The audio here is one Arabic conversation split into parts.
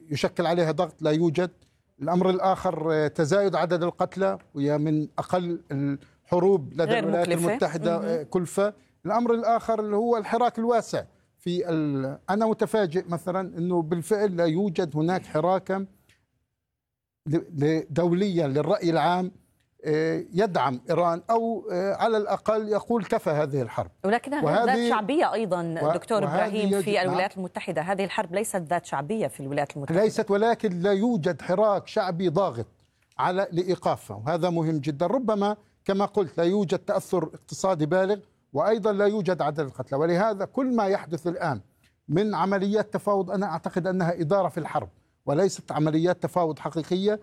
يشكل عليها ضغط لا يوجد. الأمر الآخر تزايد عدد القتلى، وهي من أقل الحروب لدى الولايات المتحدة كلفة. الأمر الآخر اللي هو الحراك الواسع أنا متفاجئ مثلا أنه بالفعل لا يوجد هناك حراكا دوليا للرأي العام يدعم إيران أو على الأقل يقول كفى هذه الحرب. ولكنها ذات شعبية أيضا دكتور إبراهيم في الولايات المتحدة. هذه الحرب ليست ذات شعبية في الولايات المتحدة، ليست، ولكن لا يوجد حراك شعبي ضاغط لإيقافها، وهذا مهم جدا. ربما كما قلت لا يوجد تأثر اقتصادي بالغ، وأيضا لا يوجد عدد القتلى، ولهذا كل ما يحدث الآن من عمليات تفاوض أنا أعتقد أنها إدارة في الحرب وليست عمليات تفاوض حقيقية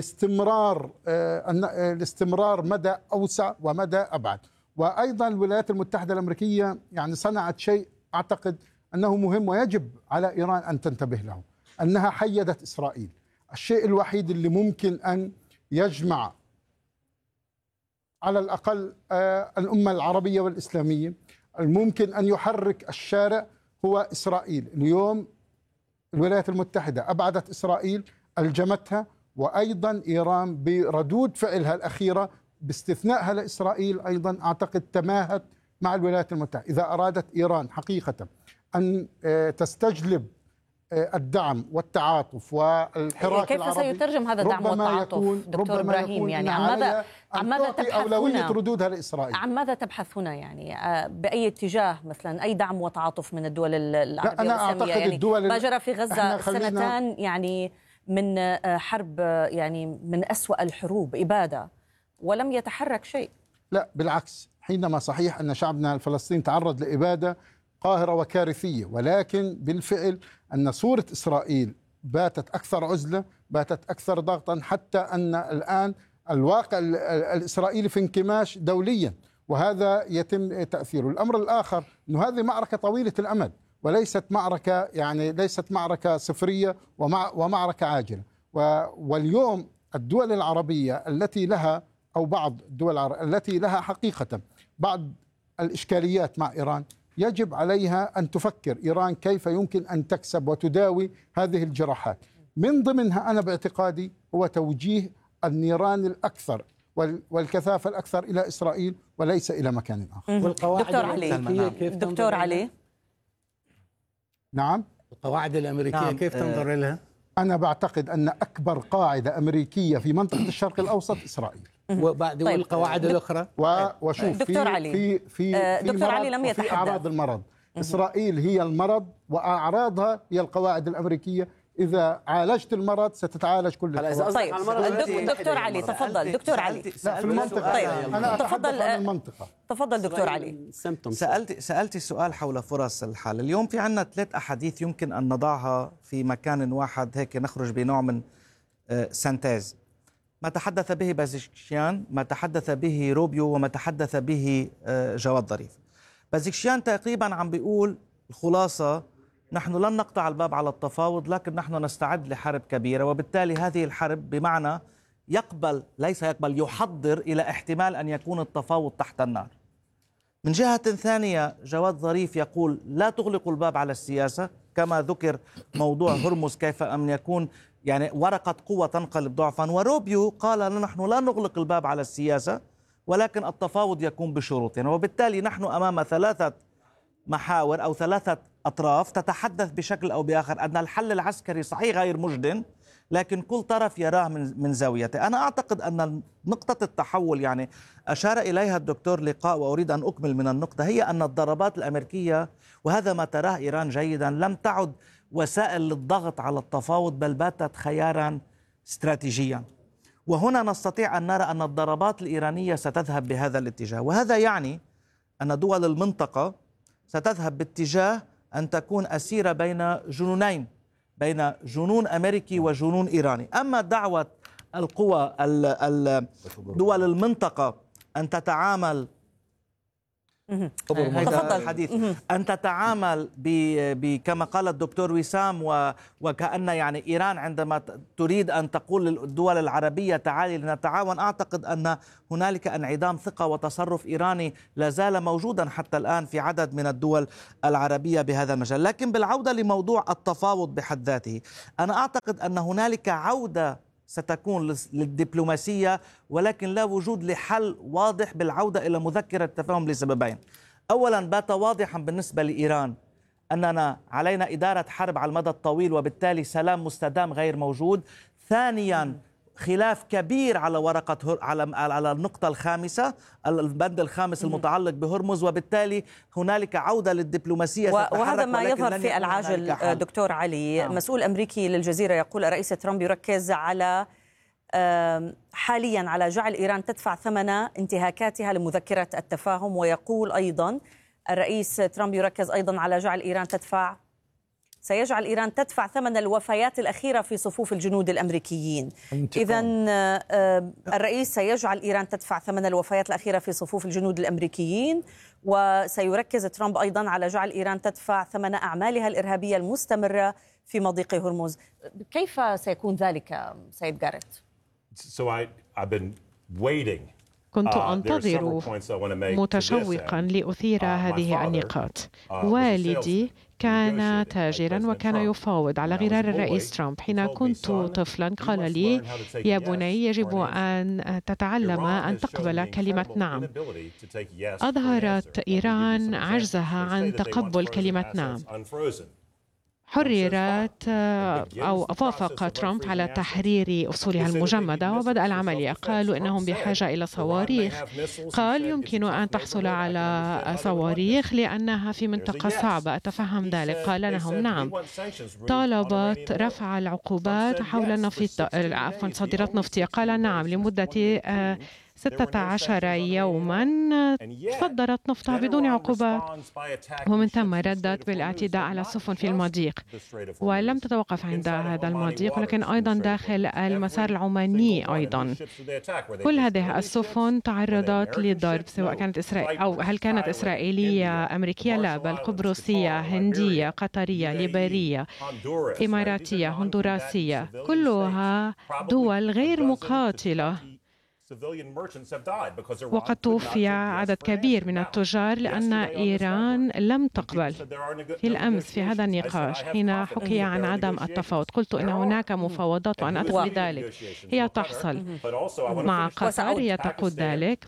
لاستمرار مدى أوسع ومدى أبعد. وأيضا الولايات المتحدة الأمريكية يعني صنعت شيء أعتقد أنه مهم ويجب على إيران أن تنتبه له، أنها حيدت إسرائيل. الشيء الوحيد اللي ممكن أن يجمع على الأقل الأمة العربية والإسلامية، الممكن أن يحرك الشارع، هو إسرائيل. اليوم الولايات المتحدة أبعدت إسرائيل، ألجمتها، وأيضا إيران بردود فعلها الأخيرة باستثنائها لإسرائيل أيضا أعتقد تماهت مع الولايات المتحدة. إذا أرادت إيران حقيقة أن تستجلب الدعم والتعاطف والحراك كيف العربي، سيترجم هذا الدعم والتعاطف دكتور إبراهيم؟ يعني عن ماذا تبحث أولوية ردودها لإسرائيل؟ عن ماذا تبحث هنا؟ يعني بأي اتجاه مثلا، أي دعم وتعاطف من الدول العربية والإسلامية؟ يعني ما جرى في غزة سنتان يعني من حرب، يعني من أسوأ الحروب، إبادة، ولم يتحرك شيء. لا بالعكس، حينما صحيح أن شعبنا الفلسطيني تعرض لإبادة قاهرة وكارثية، ولكن بالفعل أن صورة إسرائيل باتت أكثر عزلة، باتت أكثر ضغطا، حتى أن الآن الواقع الإسرائيلي في انكماش دوليا، وهذا يتم تأثيره. الأمر الآخر أنه هذه معركة طويلة الأمد، وليست معركة يعني ليست معركة صفرية ومعركة عاجلة. واليوم الدول العربية التي لها، أو بعض الدول العربية التي لها حقيقة بعض الإشكاليات مع إيران، يجب عليها أن تفكر إيران كيف يمكن أن تكسب وتداوي هذه الجراحات. من ضمنها أنا باعتقادي هو توجيه النيران الأكثر والكثافة الأكثر إلى إسرائيل وليس إلى مكان آخر. والقواعد الأمريكية كيف دكتور علي؟ نعم، القواعد الأمريكية كيف تنظر لها؟ أنا بعتقد أن أكبر قاعدة أمريكية في منطقة الشرق الأوسط إسرائيل. وبعد والقواعد الأخرى وشوف دكتور علي، دكتور علي لم يتحدث في أعراض المرض. إسرائيل هي المرض وأعراضها هي القواعد الأمريكية. إذا عالجت المرض ستتعالج كل القواعد. طيب دكتور علي تفضل. دكتور علي لا في المنطقة. طيب. أنا أتحدث عن المنطقة. تفضل دكتور علي. سألت السؤال حول فرص الحل. اليوم في عنا 3 أحاديث يمكن أن نضعها في مكان واحد، هيك نخرج بنوع من سنتاز. ما تحدث به بازيكشيان، ما تحدث به روبيو، وما تحدث به جواد ظريف. بازيكشيان تقريبا عم بيقول الخلاصة: نحن لن نقطع الباب على التفاوض، لكن نحن نستعد لحرب كبيرة، وبالتالي هذه الحرب بمعنى يحضر إلى احتمال أن يكون التفاوض تحت النار. من جهة ثانية جواد ظريف يقول لا تغلقوا الباب على السياسة، كما ذكر موضوع هرمز كيف أن يكون يعني ورقة قوة تنقلب ضعفا. وروبيو قال نحن لا نغلق الباب على السياسة، ولكن التفاوض يكون بشروط. يعني وبالتالي نحن أمام 3 محاور أو 3 أطراف تتحدث بشكل أو بآخر أن الحل العسكري صحيح غير مجد، لكن كل طرف يراه من زاويته. أنا أعتقد أن نقطة التحول يعني أشار إليها الدكتور لقاء، وأريد أن أكمل من النقطة، هي أن الضربات الأمريكية، وهذا ما تراه إيران جيدا، لم تعد وسائل للضغط على التفاوض، بل باتت خيارا استراتيجيا. وهنا نستطيع أن نرى أن الضربات الإيرانية ستذهب بهذا الاتجاه، وهذا يعني أن دول المنطقة ستذهب باتجاه أن تكون أسيرة بين جنونين، بين جنون أمريكي وجنون إيراني. أما دعوة القوى دول المنطقة أن تتعامل هذا الحديث أن تتعامل كما قال الدكتور وسام وكأن يعني إيران عندما تريد أن تقول للدول العربية تعالي لنتعاون، أعتقد أن هنالك انعدام ثقة وتصرف إيراني لا زال موجودا حتى الآن في عدد من الدول العربية بهذا المجال. لكن بالعودة لموضوع التفاوض بحد ذاته، أنا أعتقد أن هنالك عودة ستكون للدبلوماسية، ولكن لا وجود لحل واضح بالعودة إلى مذكرة التفاهم لسببين. أولا، بات واضحا بالنسبة لإيران أننا علينا إدارة حرب على المدى الطويل، وبالتالي سلام مستدام غير موجود. ثانيا، خلاف كبير على ورقة على النقطة الخامسة، البند الخامس المتعلق بهرمز، وبالتالي هنالك عودة للدبلوماسية وهذا ما يظهر في العاجل. دكتور علي، مسؤول أمريكي للجزيرة يقول الرئيس ترامب يركز على حاليا على جعل إيران تدفع ثمن انتهاكاتها لمذكرة التفاهم، ويقول أيضا الرئيس ترامب يركز أيضا على جعل إيران سيجعل إيران تدفع ثمن الوفيات الأخيرة في صفوف الجنود الأمريكيين. إذن الرئيس سيجعل إيران تدفع ثمن الوفيات الأخيرة في صفوف الجنود الأمريكيين، وسيركز ترامب أيضا على جعل إيران تدفع ثمن أعمالها الإرهابية المستمرة في مضيق هرمز. كيف سيكون ذلك سيد جاريت؟ كنت أنتظر متشوقا لأثير هذه النقاط. والدي كان تاجرا وكان يفاوض على غرار الرئيس ترامب. حين كنت طفلا قال لي: يا بني، يجب أن تتعلم أن تقبل كلمة نعم. أظهرت إيران عجزها عن تقبل كلمة نعم. حررت أو وافق ترامب على تحرير أصولها المجمدة وبدأ العملية. قالوا إنهم بحاجة إلى صواريخ. قال: يمكن أن تحصل على صواريخ لأنها في منطقة صعبة. أتفهم ذلك. قال لهم: نعم. طالبت رفع العقوبات حول النفط، صادرات نفطية. قال: نعم. لمدة 16 يوما صدرت نفطها بدون عقوبات، ومن ثم ردت بالاعتداء على السفن في المضيق. ولم تتوقف عند هذا المضيق، ولكن أيضا داخل المسار العماني أيضا. كل هذه السفن تعرضت للضرب، سواء كانت هل كانت إسرائيلية أمريكية؟ لا، بل قبرصية، هندية، قطرية، ليبيرية، إماراتية، هندوراسية، كلها دول غير مقاتلة. وقد توفي عدد كبير من التجار لأن إيران لم تقبل. في الأمس في هذا النقاش حين حكي عن عدم التفاوض، قلت إن هناك مفاوضات وأنا أثق بذلك. هي تحصل مع قطر، هي تقود ذلك.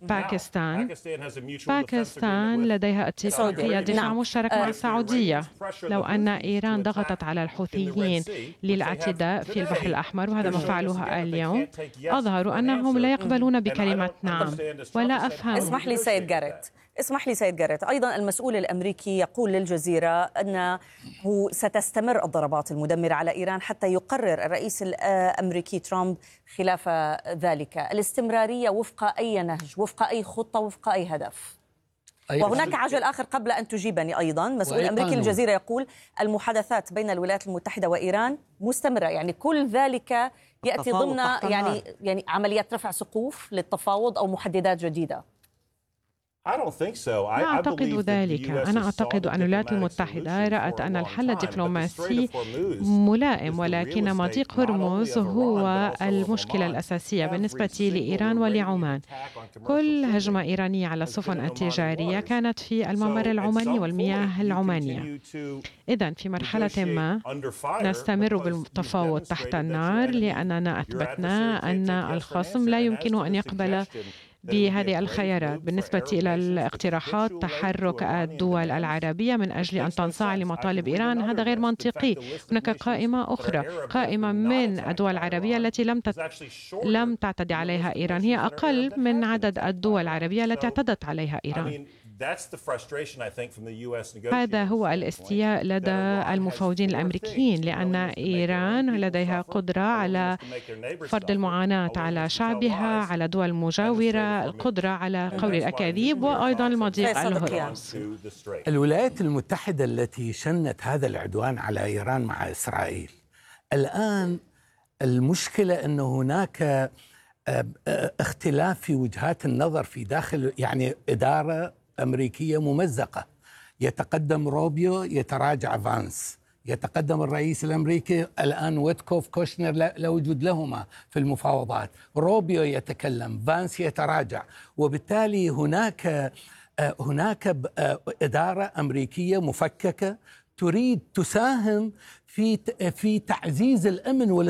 باكستان لديها اتفاقية دفاع مشترك مع السعودية. لو أن إيران ضغطت على الحوثيين للاعتداء في البحر الأحمر، وهذا ما فعلوها اليوم، أظهروا أنهم لا يقبلون بكلمة نعم. ولا أفهم. اسمح لي سيد جاريت، أيضا المسؤول الأمريكي يقول للجزيرة أنه ستستمر الضربات المدمرة على إيران حتى يقرر الرئيس الأمريكي ترامب خلاف ذلك. الاستمرارية وفق أي نهج، وفق أي خطة، وفق أي هدف؟ وهناك عجل آخر قبل أن تجيبني. أيضا مسؤول أمريكي للجزيرة يقول المحادثات بين الولايات المتحدة وإيران مستمرة، يعني كل ذلك يأتي ضمن يعني عمليات رفع سقوف للتفاوض أو محددات جديدة. لا أعتقد ذلك. أنا أعتقد أن الولايات المتحدة رأت أن الحل الدبلوماسي ملائم، ولكن مضيق هرمز هو المشكلة الأساسية بالنسبة لإيران ولعمان. كل هجمة إيرانية على السفن التجارية كانت في الممر العماني والمياه العمانية. إذن في مرحلة ما نستمر بالتفاوض تحت النار، لأننا أثبتنا أن الخصم لا يمكن أن يقبل بهذه الخيارات. بالنسبة إلى الاقتراحات، تحرك الدول العربية من أجل أن تنصاع لمطالب إيران، هذا غير منطقي. هناك قائمة أخرى، قائمة من الدول العربية التي لم تعتدي عليها إيران، هي أقل من عدد الدول العربية التي اعتدت عليها إيران. هذا هو الاستياء لدى المفاوضين الأمريكيين، لأن إيران لديها قدرة على فرض المعاناة على شعبها، على دول مجاورة، القدرة على قول الأكاذيب، وأيضا المضيق الهرمز. الولايات المتحدة التي شنت هذا العدوان على إيران مع إسرائيل، الآن المشكلة أن هناك اختلاف في وجهات النظر في داخل، يعني إدارة أمريكية ممزقة، يتقدم روبيو، يتراجع فانس، يتقدم الرئيس الأمريكي الآن ويتكوف، كوشنر لا وجود لهما في المفاوضات، روبيو يتكلم، فانس يتراجع، وبالتالي هناك إدارة أمريكية مفككة تريد تساهم في تعزيز الأمن